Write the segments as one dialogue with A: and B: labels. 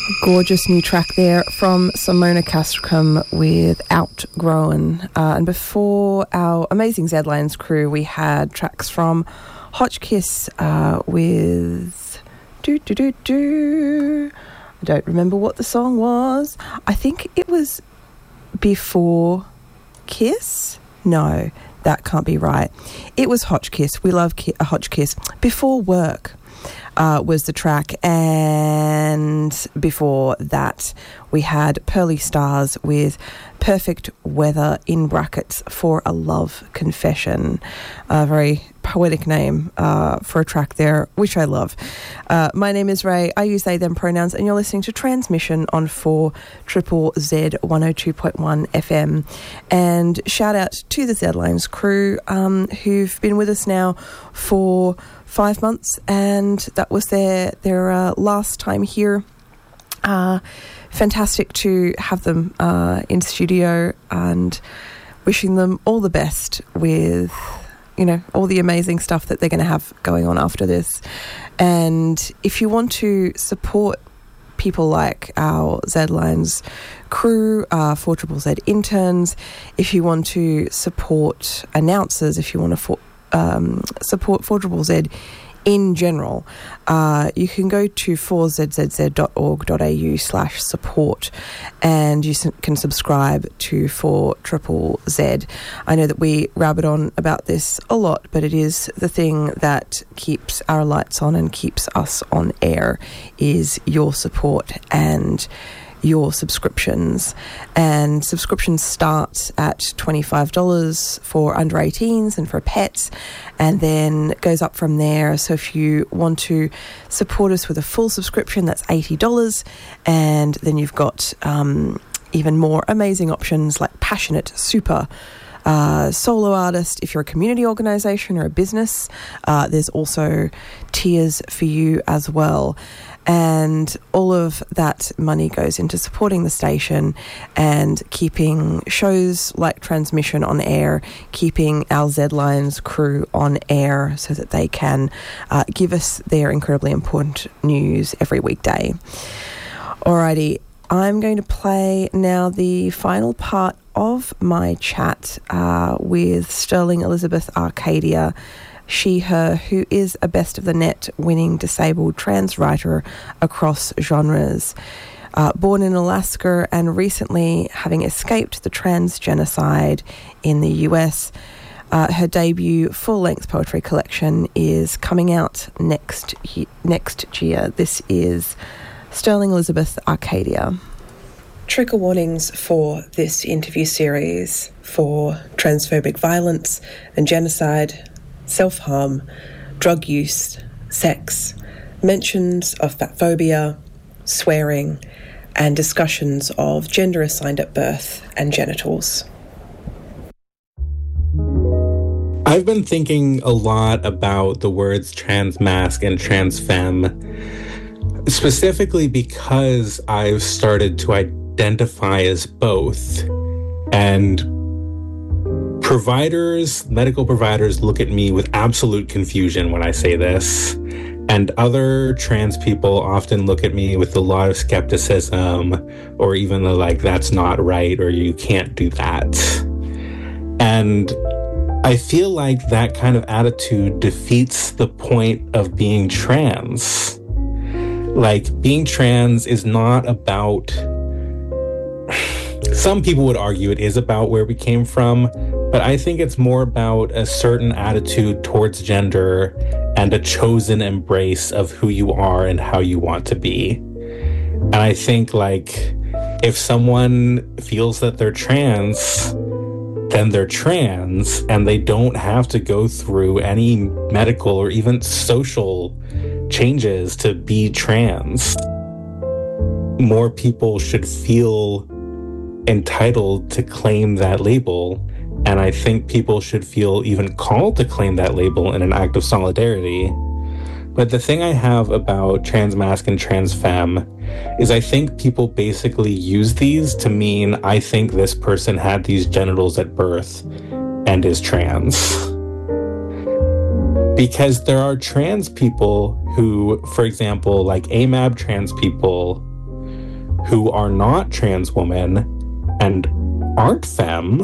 A: Gorgeous new track there from Simona Castricum with Outgrown. And before our amazing Zedlines crew, we had tracks from Hotchkiss with... I don't remember what the song was. I think it was Before Kiss? No, that can't be right. It was Hotchkiss. We love Hotchkiss. Before Work was the track, and before that we had Pearly Stars with Perfect Weather in brackets for a Love Confession. A very poetic name for a track there, which I love. My name is Ray. I use they, them pronouns, and you're listening to Transmission on 4 Triple Z 102.1 FM. And shout out to the Zedlines crew who've been with us now for 5 months, and that was their last time here. Fantastic to have them in studio, and wishing them all the best with, you know, all the amazing stuff that they're going to have going on after this. And if you want to support people like our Zedlines crew, 4ZZZ interns, if you want to support announcers, if you want to support 4ZZZ in general, you can go to 4zzz.org.au/support, and you can subscribe to 4ZZZ. I know that we rabbit on about this a lot, but it is the thing that keeps our lights on and keeps us on air, is your support and your subscriptions. And subscriptions start at $25 for under 18s and for pets, and then goes up from there. So if you want to support us with a full subscription, that's $80, and then you've got even more amazing options like Passionate, Super, solo artist. If you're a community organisation or a business, there's also tiers for you as well. And all of that money goes into supporting the station and keeping shows like Transmission on air, keeping our Zedlines crew on air so that they can give us their incredibly important news every weekday. Alrighty, I'm going to play now the final part of my chat with Sterling Elizabeth Arcadia, she, her, who is a Best of the Net winning disabled trans writer across genres. Born in Alaska and recently having escaped the trans genocide in the US, her debut full-length poetry collection is coming out next year. This is Sterling Elizabeth Arcadia. Trigger warnings for this interview series for transphobic violence and genocide, self-harm, drug use, sex, mentions of fatphobia, swearing, and discussions of gender assigned at birth and genitals.
B: I've been thinking a lot about the words transmasc and transfemme, specifically because I've started to identify as both. And medical providers look at me with absolute confusion when I say this. And other trans people often look at me with a lot of skepticism, or even like, that's not right, or you can't do that. And I feel like that kind of attitude defeats the point of being trans. Like, being trans is not about... Some people would argue it is about where we came from, but I think it's more about a certain attitude towards gender and a chosen embrace of who you are and how you want to be. And I think, like, if someone feels that they're trans, then they're trans, and they don't have to go through any medical or even social changes to be trans. More people should feel entitled to claim that label, and I think people should feel even called to claim that label in an act of solidarity. But the thing I have about transmasc and transfemme is I think people basically use these to mean, I think this person had these genitals at birth and is trans. Because there are trans people who, for example, like AMAB trans people, who are not trans women and aren't femme,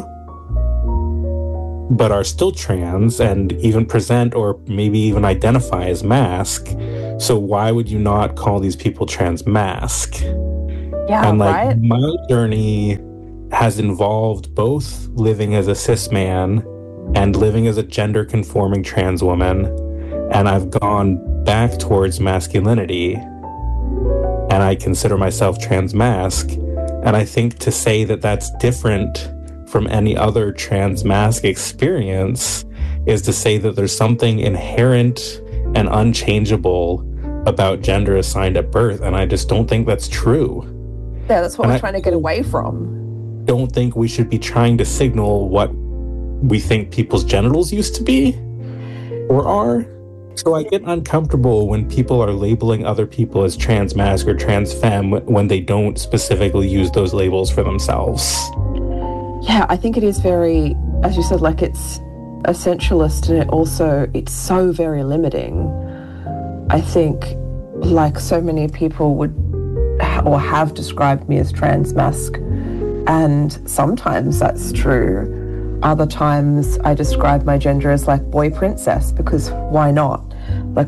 B: but are still trans and even present or maybe even identify as masc. So why would you not call these people trans masc?
A: Yeah,
B: and like
A: right?
B: my journey has involved both living as a cis man and living as a gender conforming trans woman, and I've gone back towards masculinity, and I consider myself trans masc. And I think to say that that's different from any other trans masc experience is to say that there's something inherent and unchangeable about gender assigned at birth, and I just don't think that's true.
A: Yeah, that's what we're trying to get away from.
B: Don't think we should be trying to signal what we think people's genitals used to be or are. So I get uncomfortable when people are labeling other people as trans masc or trans femme when they don't specifically use those labels for themselves.
A: Yeah, I think it is very, as you said, like it's essentialist, and it's so very limiting. I think like so many people would or have described me as trans masc, and sometimes that's true. Other times I describe my gender as like boy princess, because why not? Like,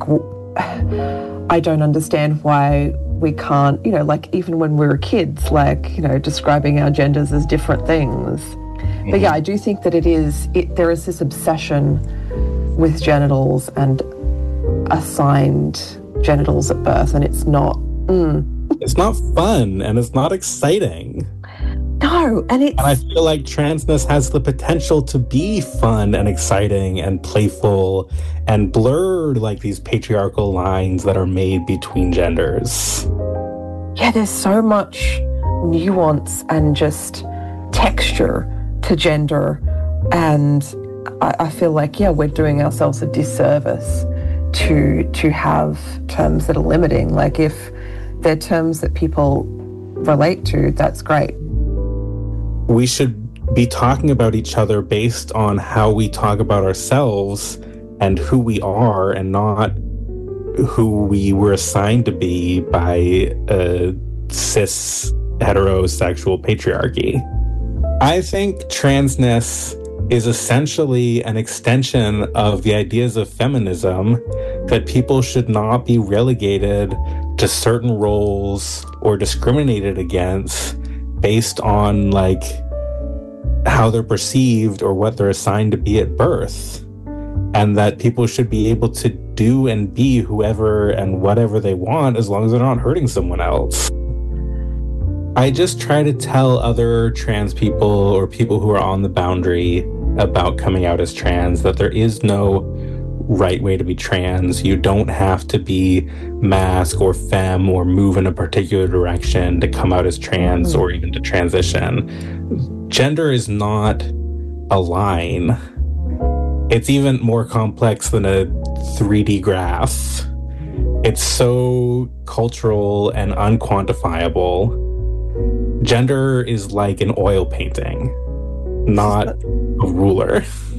A: I don't understand why we can't, like even when we were kids, like, describing our genders as different things. Mm-hmm. But yeah, I do think that there is this obsession with genitals and assigned genitals at birth, and it's not.
B: It's not fun, and it's not exciting.
A: No, and
B: I feel like transness has the potential to be fun and exciting and playful and blur like these patriarchal lines that are made between genders.
A: Yeah, there's so much nuance and just texture to gender, and I feel like, we're doing ourselves a disservice to have terms that are limiting. Like, if they're terms that people relate to, that's great.
B: We should be talking about each other based on how we talk about ourselves and who we are, and not who we were assigned to be by a cis heterosexual patriarchy. I think transness is essentially an extension of the ideas of feminism, that people should not be relegated to certain roles or discriminated against based on like how they're perceived or what they're assigned to be at birth, and that people should be able to do and be whoever and whatever they want as long as they're not hurting someone else. I just try to tell other trans people or people who are on the boundary about coming out as trans that there is no right way to be trans. You don't have to be masc or femme or move in a particular direction to come out as trans or even to transition. Gender is not a line. It's even more complex than a 3D graph. It's so cultural and unquantifiable. Gender is like an oil painting, not a ruler.